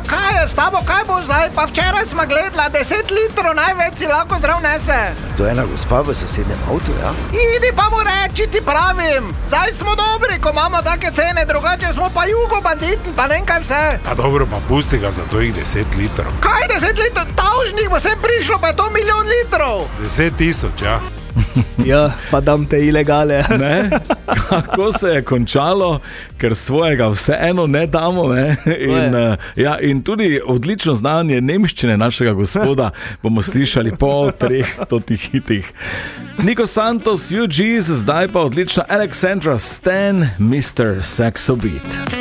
kaj je s tabo, kaj bo zdaj? Pa včeraj smo gledala 10 litrov, največ si lahko zdrav nese. To je ena gospa v sosednjem avtu, ja? Idi pa mu reči, ti pravim. Zdaj smo dobri, ko imamo take cene, drugače smo pa jugobanditi, pa ne kaj vse. A dobro, pa pusti ga za tojih 10 litrov. Kaj 10 litrov? Tavžnih bo sem prišlo, pa je to 1 milijon litrov. 10,000, ja. Ja, pa dam te ilegale. Ne? Kako se je končalo, ker svojega vseeno ne damo, ne? In tudi odlično znanje nemščine našega gospoda bomo slišali po 3 totih hitih. Nico Santos, Few G's, zdaj pa odlična Alexandra Stan, Mr. Saxo Beat.